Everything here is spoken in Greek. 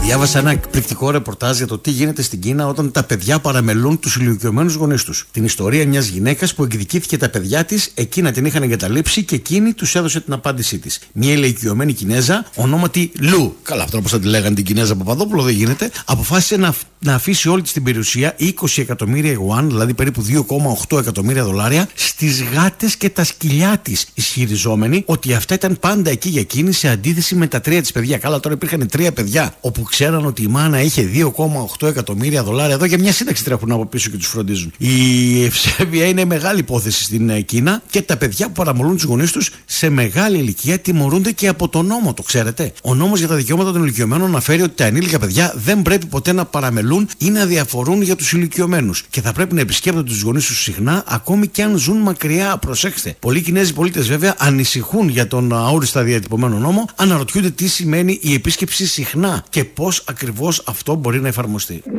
Διάβασα ένα εκπληκτικό ρεπορτάζ για το τι γίνεται στην Κίνα όταν τα παιδιά παραμελούν τους ηλικιωμένους γονείς τους. Την ιστορία μιας γυναίκας που εκδικήθηκε τα παιδιά της, εκείνα την είχαν εγκαταλείψει και εκείνη τους έδωσε την απάντησή της. Μια ηλικιωμένη Κινέζα, ονόματι Λου, καλά αυτό όπως θα τη λέγανε την Κινέζα Παπαδόπουλο, δεν γίνεται, αποφάσισε να αφήσει όλη της την περιουσία, 20 εκατομμύρια ιουάν, δηλαδή περίπου 2,8 εκατομμύρια δολάρια, στις γάτες και τα σκυλιά της, ισχυριζόμενη ότι αυτά ήταν πάντα εκεί για εκείνη σε αντίθεση με τα 3 της παιδιά. Καλά, τώρα υπήρχαν 3 παιδιά όπου ξέραν ότι η μάνα είχε 2,8 εκατομμύρια δολάρια. Εδώ για μια σύνταξη τρέχουν από πίσω και τους φροντίζουν. Η ευσέβεια είναι μεγάλη υπόθεση στην Κίνα και τα παιδιά που παραμολούν τους γονείς τους σε μεγάλη ηλικία τιμωρούνται και από τον νόμο, το ξέρετε. Ο νόμος για τα δικαιώματα των ηλικιωμένων αναφέρει ότι τα ενήλικα παιδιά δεν πρέπει ποτέ να παραμελούν ή να διαφορούν για τους ηλικιωμένους και θα πρέπει να επισκέπτονται τους γονείς τους συχνά, ακόμη και αν ζουν μακριά. Προσέξτε. Πολλοί Κινέζοι πολίτες βέβαια ανησυχούν για τον αόριστα διατυπωμένο νόμο, αναρωτιούνται τι σημαίνει η επίσκεψη συχνά και πώς ακριβώς αυτό μπορεί να εφαρμοστεί.